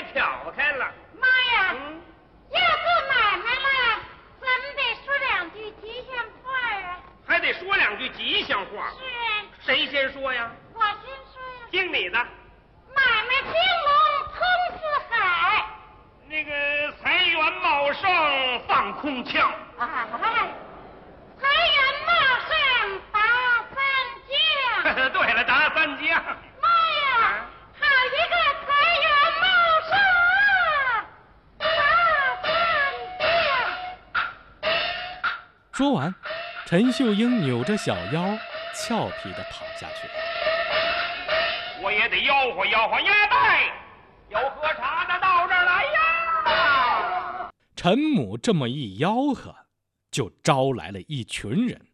跳开了。 妈呀，要做买卖了，咱们得说两句吉祥话啊。 还得说两句吉祥话。 是啊。 谁先说呀？ 我先说呀。 听你的。 买卖兴隆通四海。 那个财源茂盛放空腔。 哎，财源茂盛达三江。 对了，达三江。 妈呀，好一个财源茂盛啊！达三江。 说完，陈秀英扭着小腰，俏皮地跑下去了。 我也得吆喝吆喝，呀拜，有喝茶的到这儿来呀！ 陈母这么一吆喝，就招来了一群人。